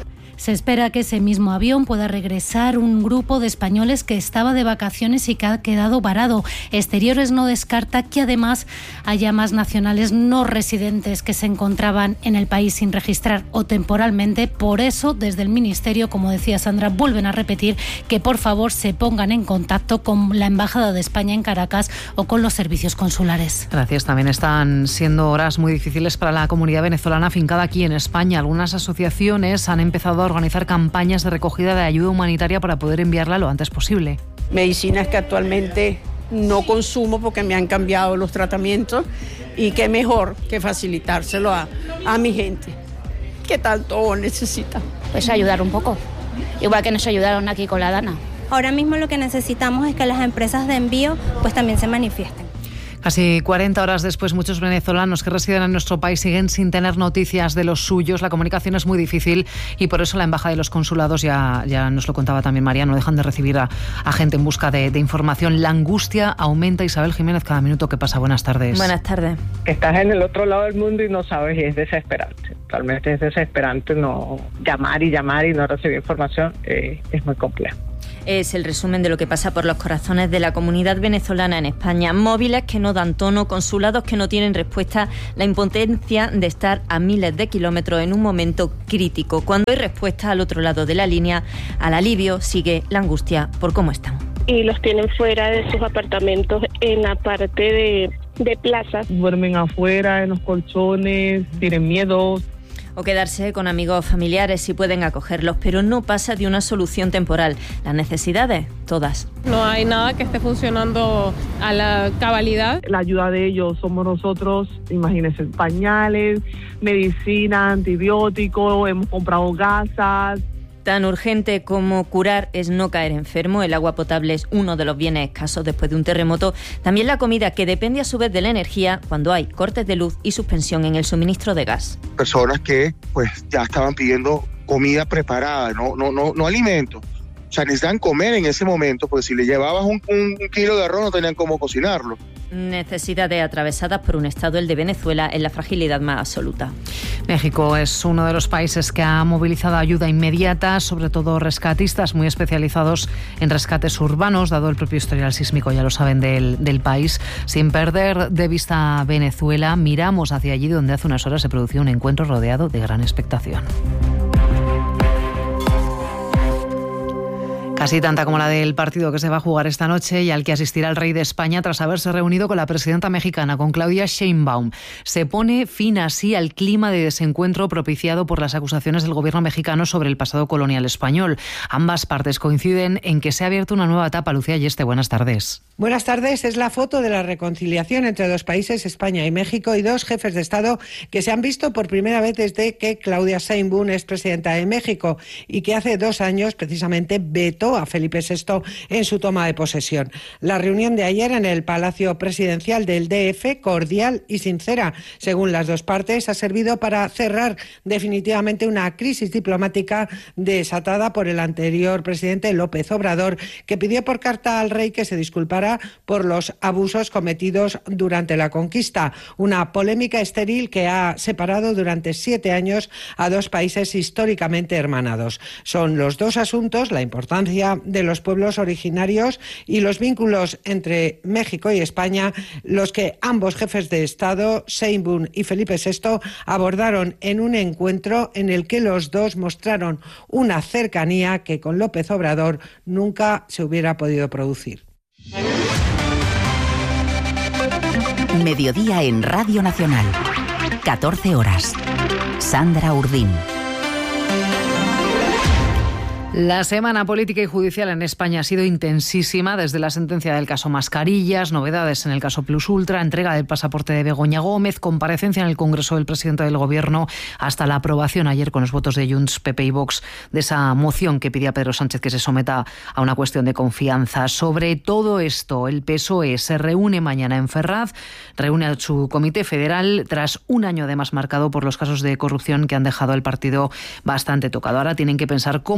Se espera que ese mismo avión pueda regresar un grupo de españoles que estaba de vacaciones y que ha quedado varado. Exteriores no descarta que además haya más nacionales no residentes que se encontraban en el país sin registrar o temporalmente. Por eso, desde el Ministerio, como decía Sandra, vuelven a repetir que por favor se pongan en contacto con la Embajada de España en Caracas o con los servicios consulares. Gracias. También están siendo horas muy difíciles para la comunidad venezolana afincada aquí en España. Algunas asociaciones han empezado a organizar campañas de recogida de ayuda humanitaria para poder enviarla lo antes posible. Medicinas que actualmente no consumo porque me han cambiado los tratamientos, y qué mejor que facilitárselo a mi gente que tanto necesita. Pues ayudar un poco, igual que nos ayudaron aquí con la Dana. Ahora mismo lo que necesitamos es que las empresas de envío pues también se manifiesten. Casi 40 horas después, muchos venezolanos que residen en nuestro país siguen sin tener noticias de los suyos. La comunicación es muy difícil y por eso la embajada y los consulados, ya nos lo contaba también María, no dejan de recibir a gente en busca de información. La angustia aumenta. Isabel Jiménez, cada minuto que pasa. Buenas tardes. Buenas tardes. Estás en el otro lado del mundo y no sabes, y es desesperante. Realmente es desesperante no llamar y no recibir información. Es muy complejo. Es el resumen de lo que pasa por los corazones de la comunidad venezolana en España. Móviles que no dan tono, consulados que no tienen respuesta, la impotencia de estar a miles de kilómetros en un momento crítico. Cuando hay respuesta al otro lado de la línea, al alivio sigue la angustia por cómo están. Y los tienen fuera de sus apartamentos en la parte de plaza. Duermen afuera, en los colchones, tienen miedo. O quedarse con amigos familiares si pueden acogerlos, pero no pasa de una solución temporal. Las necesidades, todas. No hay nada que esté funcionando a la cabalidad. La ayuda de ellos somos nosotros, imagínense, pañales, medicina, antibióticos, hemos comprado gasas. Tan urgente como curar es no caer enfermo. El agua potable es uno de los bienes escasos después de un terremoto. También la comida, que depende a su vez de la energía cuando hay cortes de luz y suspensión en el suministro de gas. Personas que pues ya estaban pidiendo comida preparada, no alimentos. O sea, necesitan comer en ese momento, porque si le llevabas un kilo de arroz no tenían cómo cocinarlo. Necesidades atravesadas por un estado, el de Venezuela, en la fragilidad más absoluta. México es uno de los países que ha movilizado ayuda inmediata, sobre todo rescatistas muy especializados en rescates urbanos, dado el propio historial sísmico, ya lo saben, del país. Sin perder de vista Venezuela, miramos hacia allí donde hace unas horas se produjo un encuentro rodeado de gran expectación. Casi tanta como la del partido que se va a jugar esta noche y al que asistirá el rey de España tras haberse reunido con la presidenta mexicana, con Claudia Sheinbaum. Se pone fin así al clima de desencuentro propiciado por las acusaciones del gobierno mexicano sobre el pasado colonial español. Ambas partes coinciden en que se ha abierto una nueva etapa. Lucía Yeste, buenas tardes. Buenas tardes. Es la foto de la reconciliación entre dos países, España y México, y dos jefes de Estado que se han visto por primera vez desde que Claudia Sheinbaum es presidenta de México y que hace 2 años precisamente vetó a Felipe VI en su toma de posesión. La reunión de ayer en el Palacio Presidencial del DF, cordial y sincera, según las dos partes, ha servido para cerrar definitivamente una crisis diplomática desatada por el anterior presidente López Obrador, que pidió por carta al rey que se disculpara por los abusos cometidos durante la conquista. Una polémica estéril que ha separado durante 7 años a dos países históricamente hermanados. Son los dos asuntos, la importancia de los pueblos originarios y los vínculos entre México y España, los que ambos jefes de Estado, Sheinbaum y Felipe VI, abordaron en un encuentro en el que los dos mostraron una cercanía que con López Obrador nunca se hubiera podido producir. Mediodía en Radio Nacional. 14 horas. Sandra Urdín. La semana política y judicial en España ha sido intensísima, desde la sentencia del caso Mascarillas, novedades en el caso Plus Ultra, entrega del pasaporte de Begoña Gómez, comparecencia en el Congreso del presidente del Gobierno, hasta la aprobación ayer con los votos de Junts, PP y Vox de esa moción que pedía Pedro Sánchez que se someta a una cuestión de confianza. Sobre todo esto, el PSOE se reúne mañana en Ferraz, reúne a su comité federal tras un año además marcado por los casos de corrupción que han dejado al partido bastante tocado. Ahora tienen que pensar cómo encarar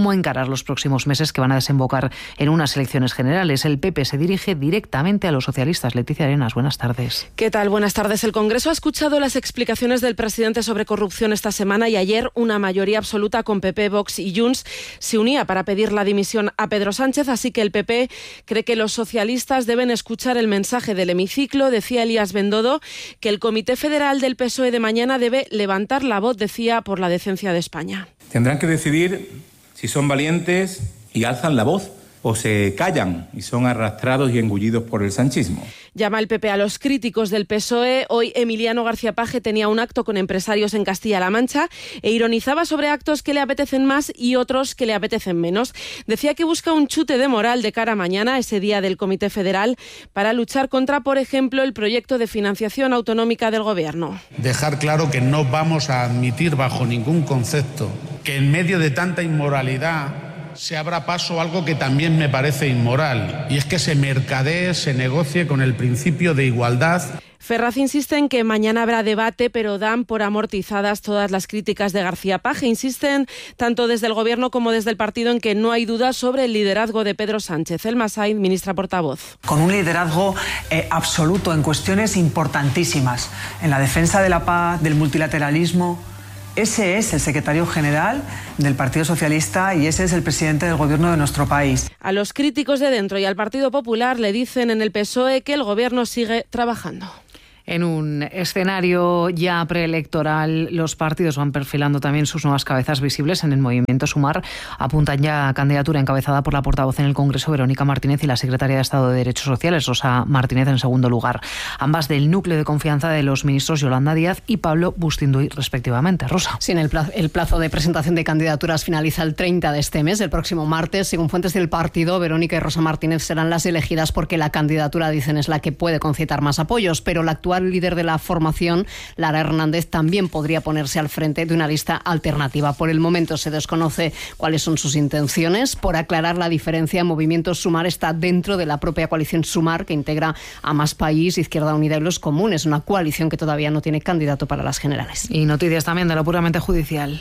preparar los próximos meses que van a desembocar en unas elecciones generales. El PP se dirige directamente a los socialistas. Leticia Arenas, buenas tardes. ¿Qué tal? Buenas tardes. El Congreso ha escuchado las explicaciones del presidente sobre corrupción esta semana y ayer una mayoría absoluta con PP, Vox y Junts se unía para pedir la dimisión a Pedro Sánchez, así que el PP cree que los socialistas deben escuchar el mensaje del hemiciclo. Decía Elías Bendodo que el Comité Federal del PSOE de mañana debe levantar la voz, decía, por la decencia de España. Tendrán que decidir si son valientes y alzan la voz o se callan y son arrastrados y engullidos por el sanchismo. Llama el PP a los críticos del PSOE. Hoy Emiliano García Paje tenía un acto con empresarios en Castilla-La Mancha e ironizaba sobre actos que le apetecen más y otros que le apetecen menos. Decía que busca un chute de moral de cara a mañana, ese día del Comité Federal, para luchar contra, por ejemplo, el proyecto de financiación autonómica del Gobierno. Dejar claro que no vamos a admitir bajo ningún concepto que en medio de tanta inmoralidad se abra paso a algo que también me parece inmoral, y es que se mercadee, se negocie con el principio de igualdad. Ferraz insiste en que mañana habrá debate, pero dan por amortizadas todas las críticas de García Paje. Insisten tanto desde el Gobierno como desde el partido en que no hay dudas sobre el liderazgo de Pedro Sánchez. Elma Sainz, ministra portavoz. Con un liderazgo absoluto en cuestiones importantísimas, en la defensa de la paz, del multilateralismo. Ese es el secretario general del Partido Socialista y ese es el presidente del Gobierno de nuestro país. A los críticos de dentro y al Partido Popular le dicen en el PSOE que el Gobierno sigue trabajando. En un escenario ya preelectoral, los partidos van perfilando también sus nuevas cabezas visibles. En el movimiento Sumar apuntan ya a candidatura encabezada por la portavoz en el Congreso, Verónica Martínez, y la secretaria de Estado de Derechos Sociales, Rosa Martínez, en segundo lugar. Ambas del núcleo de confianza de los ministros Yolanda Díaz y Pablo Bustinduy, respectivamente. Rosa. Sí, el plazo de presentación de candidaturas finaliza el 30 de este mes, el próximo martes. Según fuentes del partido, Verónica y Rosa Martínez serán las elegidas porque la candidatura, dicen, es la que puede concitar más apoyos, pero la actual líder de la formación, Lara Hernández, también podría ponerse al frente de una lista alternativa. Por el momento se desconoce cuáles son sus intenciones. Por aclarar la diferencia, Movimiento Sumar está dentro de la propia coalición Sumar, que integra a Más País, Izquierda Unida y Los Comunes, una coalición que todavía no tiene candidato para las generales. Y noticias también de lo puramente judicial.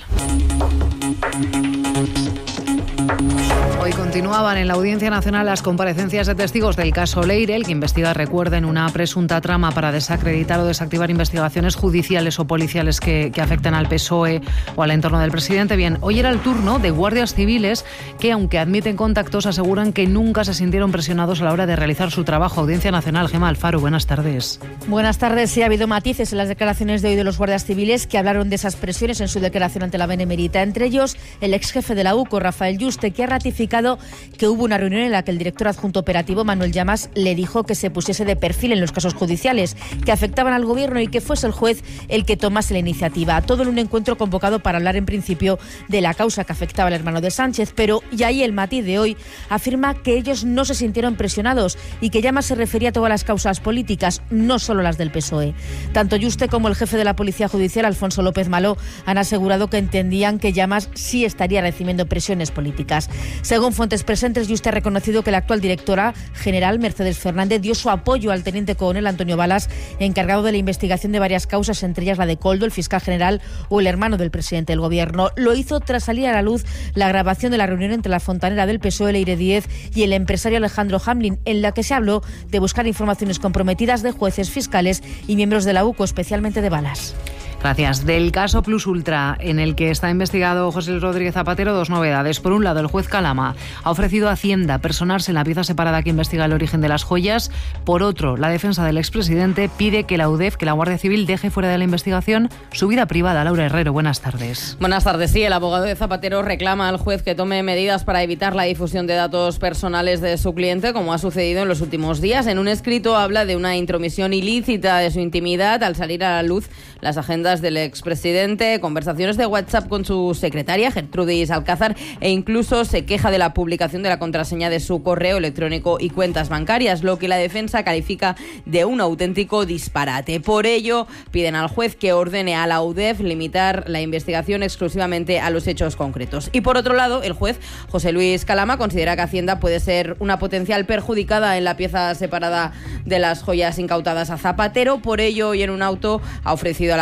Hoy continuaban en la Audiencia Nacional las comparecencias de testigos del caso Leire, el que investiga, recuerden, una presunta trama para desacreditar o desactivar investigaciones judiciales o policiales que afecten al PSOE o al entorno del presidente. Bien, hoy era el turno de guardias civiles que, aunque admiten contactos, aseguran que nunca se sintieron presionados a la hora de realizar su trabajo. Audiencia Nacional, Gemma Alfaro, buenas tardes. Buenas tardes. Sí, ha habido matices en las declaraciones de hoy de los guardias civiles que hablaron de esas presiones en su declaración ante la Benemérita. Entre ellos, el ex jefe de la UCO, Rafael Yuste, que ha ratificado que hubo una reunión en la que el director adjunto operativo, Manuel Llamas, le dijo que se pusiese de perfil en los casos judiciales que afectaban al Gobierno y que fuese el juez el que tomase la iniciativa. Todo en un encuentro convocado para hablar en principio de la causa que afectaba al hermano de Sánchez, pero y ahí el matiz de hoy afirma que ellos no se sintieron presionados y que Llamas se refería a todas las causas políticas, no solo las del PSOE. Tanto Yuste como el jefe de la Policía Judicial, Alfonso López Maló, han asegurado que entendían que Llamas sí estaría recibiendo presiones políticas. Según fuentes presentes, Yuste ha reconocido que la actual directora general, Mercedes Fernández, dio su apoyo al teniente coronel Antonio Balas, encargado de la investigación de varias causas, entre ellas la de Koldo, el fiscal general o el hermano del presidente del Gobierno. Lo hizo tras salir a la luz la grabación de la reunión entre la fontanera del PSOE, Leire Díez, y el empresario Alejandro Hamlin, en la que se habló de buscar informaciones comprometidas de jueces, fiscales y miembros de la UCO, especialmente de Balas. Gracias. Del caso Plus Ultra, en el que está investigado José Rodríguez Zapatero, dos novedades. Por un lado, el juez Calama ha ofrecido a Hacienda personarse en la pieza separada que investiga el origen de las joyas. Por otro, la defensa del expresidente pide que la UDEF, que la Guardia Civil, deje fuera de la investigación su vida privada. Laura Herrero, buenas tardes. Buenas tardes. Sí, el abogado de Zapatero reclama al juez que tome medidas para evitar la difusión de datos personales de su cliente, como ha sucedido en los últimos días. En un escrito habla de una intromisión ilícita de su intimidad al salir a la luz las agendas del expresidente, conversaciones de WhatsApp con su secretaria, Gertrudis Alcázar, e incluso se queja de la publicación de la contraseña de su correo electrónico y cuentas bancarias, lo que la defensa califica de un auténtico disparate. Por ello, piden al juez que ordene a la UDEF limitar la investigación exclusivamente a los hechos concretos. Y por otro lado, el juez José Luis Calama considera que Hacienda puede ser una potencial perjudicada en la pieza separada de las joyas incautadas a Zapatero. Por ello, y en un auto, ha ofrecido a la Agencia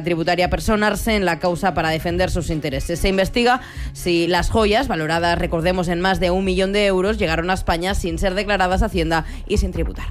tributaria personarse en la causa para defender sus intereses. Se investiga si las joyas, valoradas, recordemos, en más de 1 millón de euros, llegaron a España sin ser declaradas a Hacienda y sin tributar.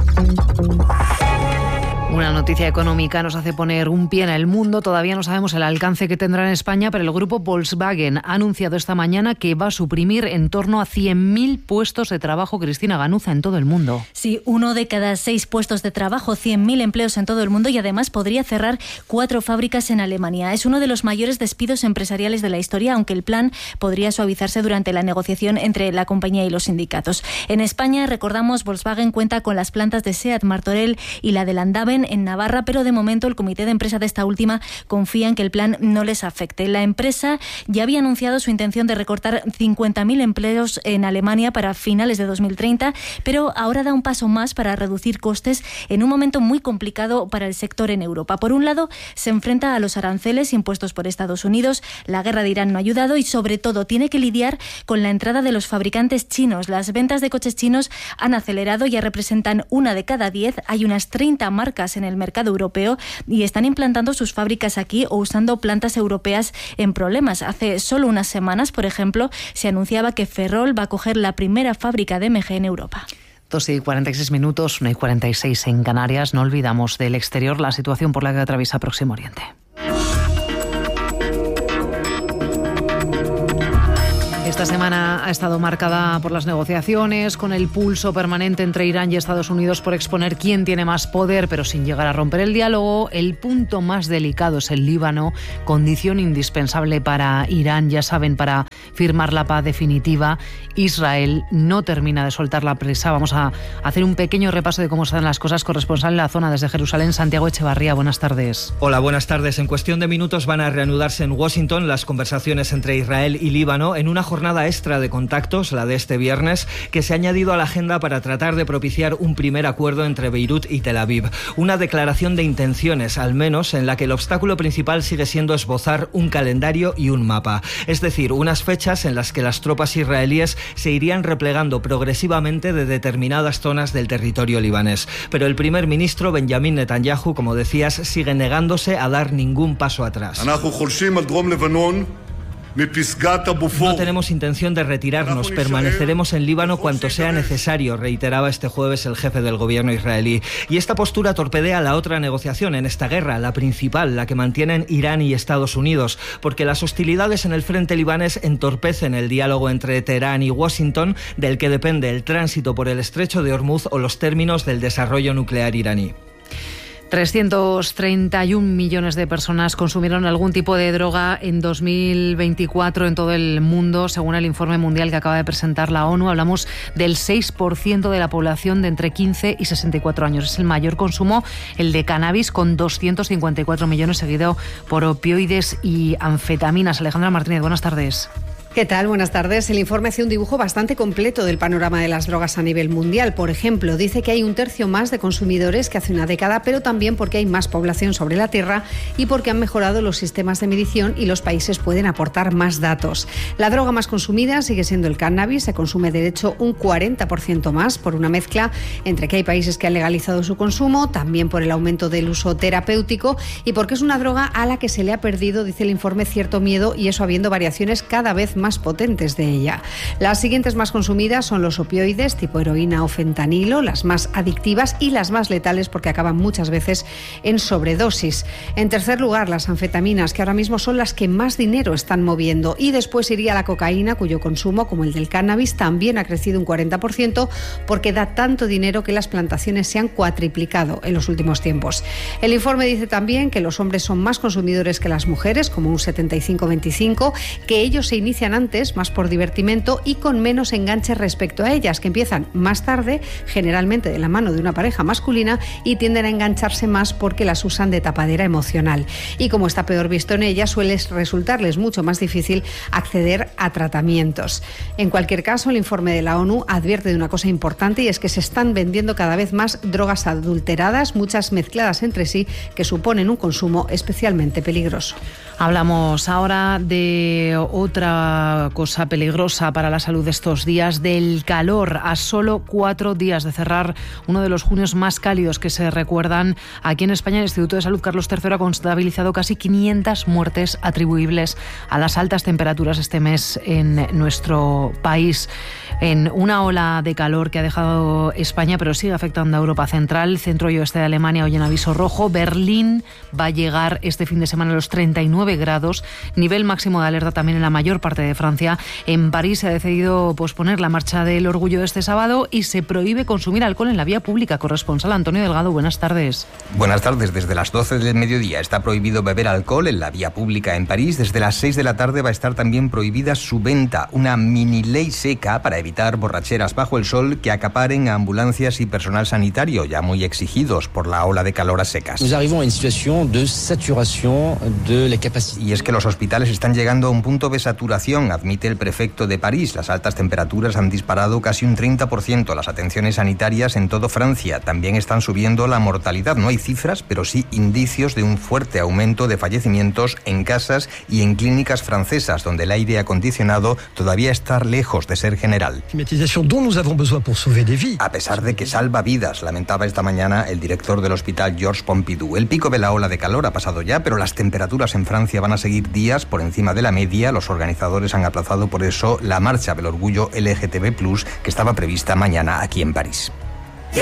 Una noticia económica nos hace poner un pie en el mundo. Todavía no sabemos el alcance que tendrá en España, pero el grupo Volkswagen ha anunciado esta mañana que va a suprimir en torno a 100.000 puestos de trabajo. Cristina Ganuza, en todo el mundo. Sí, 1 de cada 6 puestos de trabajo, 100.000 empleos en todo el mundo, y además podría cerrar 4 fábricas en Alemania. Es uno de los mayores despidos empresariales de la historia, aunque el plan podría suavizarse durante la negociación entre la compañía y los sindicatos. En España, recordamos, Volkswagen cuenta con las plantas de SEAT Martorell y la de Landaven en Navarra, pero de momento el comité de empresa de esta última confía en que el plan no les afecte. La empresa ya había anunciado su intención de recortar 50.000 empleos en Alemania para finales de 2030, pero ahora da un paso más para reducir costes en un momento muy complicado para el sector en Europa. Por un lado, se enfrenta a los aranceles impuestos por Estados Unidos, la guerra de Irán no ha ayudado y sobre todo tiene que lidiar con la entrada de los fabricantes chinos. Las ventas de coches chinos han acelerado, ya representan 1 de cada 10, hay unas 30 marcas en el mercado europeo y están implantando sus fábricas aquí o usando plantas europeas en problemas. Hace solo unas semanas, por ejemplo, se anunciaba que Ferrol va a coger la primera fábrica de MG en Europa. 2:46 minutos, 1:46 en Canarias. No olvidamos del exterior la situación por la que atraviesa Próximo Oriente. Esta semana ha estado marcada por las negociaciones, con el pulso permanente entre Irán y Estados Unidos por exponer quién tiene más poder, pero sin llegar a romper el diálogo. El punto más delicado es el Líbano, condición indispensable para Irán, ya saben, para firmar la paz definitiva. Israel no termina de soltar la presa. Vamos a hacer un pequeño repaso de cómo están las cosas. Corresponsal en la zona desde Jerusalén, Santiago Echevarría, buenas tardes. Hola, buenas tardes. En cuestión de minutos van a reanudarse en Washington las conversaciones entre Israel y Líbano en una jornada extra de contactos, la de este viernes, que se ha añadido a la agenda para tratar de propiciar un primer acuerdo entre Beirut y Tel Aviv. Una declaración de intenciones, al menos, en la que el obstáculo principal sigue siendo esbozar un calendario y un mapa. Es decir, unas fechas en las que las tropas israelíes se irían replegando progresivamente de determinadas zonas del territorio libanés. Pero el primer ministro Benjamin Netanyahu, como decías, sigue negándose a dar ningún paso atrás. No tenemos intención de retirarnos, permaneceremos en Líbano cuanto sea necesario, reiteraba este jueves el jefe del gobierno israelí. Y esta postura torpedea la otra negociación en esta guerra, la principal, la que mantienen Irán y Estados Unidos, porque las hostilidades en el frente libanés entorpecen el diálogo entre Teherán y Washington, del que depende el tránsito por el estrecho de Hormuz o los términos del desarrollo nuclear iraní. 331 millones de personas consumieron algún tipo de droga en 2024 en todo el mundo, según el informe mundial que acaba de presentar la ONU. Hablamos del 6% de la población de entre 15 y 64 años. Es el mayor consumo, el de cannabis, con 254 millones, seguido por opioides y anfetaminas. Alejandra Martínez, buenas tardes. ¿Qué tal? Buenas tardes. El informe hace un dibujo bastante completo del panorama de las drogas a nivel mundial. Por ejemplo, dice que hay 1/3 más de consumidores que hace una década, pero también porque hay más población sobre la Tierra y porque han mejorado los sistemas de medición y los países pueden aportar más datos. La droga más consumida sigue siendo el cannabis. Se consume, de hecho, un 40% más, por una mezcla entre que hay países que han legalizado su consumo, también por el aumento del uso terapéutico y porque es una droga a la que se le ha perdido, dice el informe, cierto miedo, y eso habiendo variaciones cada vez más potentes de ella. Las siguientes más consumidas son los opioides tipo heroína o fentanilo, las más adictivas y las más letales porque acaban muchas veces en sobredosis. En tercer lugar, las anfetaminas, que ahora mismo son las que más dinero están moviendo, y después iría la cocaína, cuyo consumo, como el del cannabis, también ha crecido un 40% porque da tanto dinero que las plantaciones se han cuatriplicado en los últimos tiempos. El informe dice también que los hombres son más consumidores que las mujeres, como un 75-25, que ellos se inician antes, más por divertimento y con menos enganche respecto a ellas, que empiezan más tarde, generalmente de la mano de una pareja masculina, y tienden a engancharse más porque las usan de tapadera emocional. Y como está peor visto en ellas, suele resultarles mucho más difícil acceder a tratamientos. En cualquier caso, el informe de la ONU advierte de una cosa importante, y es que se están vendiendo cada vez más drogas adulteradas, muchas mezcladas entre sí, que suponen un consumo especialmente peligroso. Hablamos ahora de otra otra cosa peligrosa para la salud de estos días, del calor. A solo 4 días de cerrar uno de los junios más cálidos que se recuerdan, aquí en España el Instituto de Salud Carlos III ha contabilizado casi 500 muertes atribuibles a las altas temperaturas este mes en nuestro país. En una ola de calor que ha dejado España, pero sigue afectando a Europa Central, centro y oeste de Alemania hoy en aviso rojo. Berlín va a llegar este fin de semana a los 39 grados, nivel máximo de alerta también en la mayor parte de Francia. En París se ha decidido posponer la marcha del orgullo de este sábado y se prohíbe consumir alcohol en la vía pública. Corresponsal Antonio Delgado, buenas tardes. Buenas tardes. Desde las 12 del mediodía está prohibido beber alcohol en la vía pública en París. Desde las 6 de la tarde va a estar también prohibida su venta. Una mini ley seca para evitar borracheras bajo el sol que acaparen a ambulancias y personal sanitario, ya muy exigidos por la ola de calor a secas. Nous arrivons a une situation de saturación de la capacidad. Y es que los hospitales están llegando a un punto de saturación, admite el prefecto de París. Las altas temperaturas han disparado casi un 30% las atenciones sanitarias en toda Francia. También están subiendo la mortalidad. No hay cifras, pero sí indicios de un fuerte aumento de fallecimientos en casas y en clínicas francesas, donde el aire acondicionado todavía está lejos de ser general. A pesar de que salva vidas, lamentaba esta mañana el director del hospital Georges Pompidou. El pico de la ola de calor ha pasado ya, pero las temperaturas en Francia van a seguir días por encima de la media. Los organizadores han aplazado por eso la marcha del orgullo LGTB+, que estaba prevista mañana aquí en París.